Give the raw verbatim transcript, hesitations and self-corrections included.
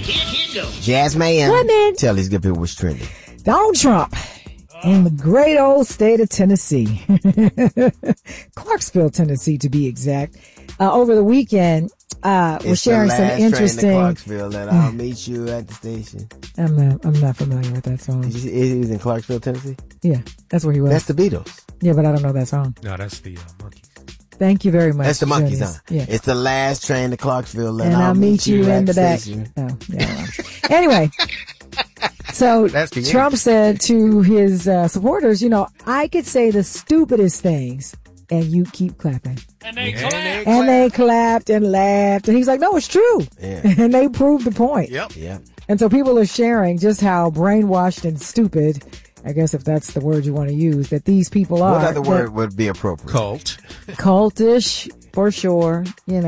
here, here goes. Jasmine. Women. Tell these good people what's trending. Donald Trump in the great old state of Tennessee, Clarksville, Tennessee, to be exact. Uh, over the weekend, uh, was sharing some interesting. Train to Clarksville, and I'll meet you at the station. I'm not, I'm not familiar with that song. He was in Clarksville, Tennessee? Yeah, that's where he was. That's the Beatles. Yeah, but I don't know that song. No, that's the uh, Monkees. Thank you very much. That's the Monkees, Jonas. huh? Yeah. It's the last train to Clarksville, and, and I'll, I'll meet you, you in the back. Station. Oh, yeah. Anyway, so Trump said to his uh, supporters, you know, I could say the stupidest things, and you keep clapping. And they and clapped. They and they clapped and laughed, and he's like, no, it's true. Yeah. And they proved the point. Yep. Yep. And so people are sharing just how brainwashed and stupid, I guess if that's the word you want to use, that these people are. What other word would be appropriate? Cult. Cultish, for sure, you know.